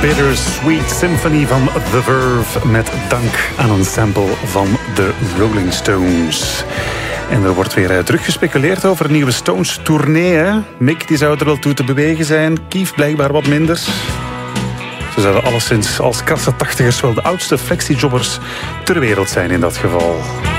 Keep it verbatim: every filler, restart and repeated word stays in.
Bittersweet Symphony van The Verve met dank aan een sample van de Rolling Stones. En er wordt weer terug gespeculeerd over een nieuwe Stones-tournee. Mick die zou er wel toe te bewegen zijn, Keith blijkbaar wat minder. Ze zouden alleszins als klasse tachtigers wel de oudste flexiejobbers ter wereld zijn in dat geval.